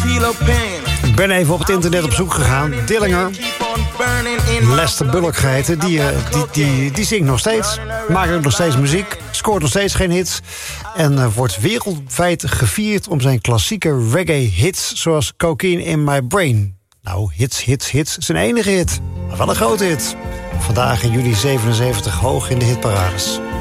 Ik ben even op het internet op zoek gegaan. Dillinger, Lester Bullock geheten, die zingt nog steeds. Maakt ook nog steeds muziek, scoort nog steeds geen hits. En wordt wereldwijd gevierd om zijn klassieke reggae-hits... zoals Cocaine in My Brain. Nou, hits, zijn enige hit. Maar wel een grote hit. Vandaag in juli 77 hoog in de hitparades.